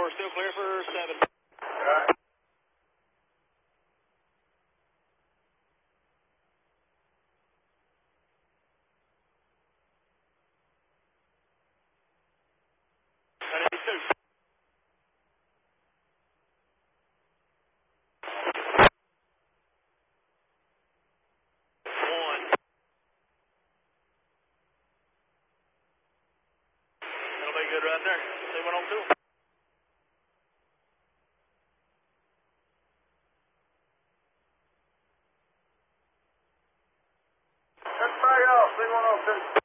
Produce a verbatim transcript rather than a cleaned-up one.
four, still clear for seven. Alright. ninety-two. One. That'll be good right there. See one on two. Let's fire off, C one oh two.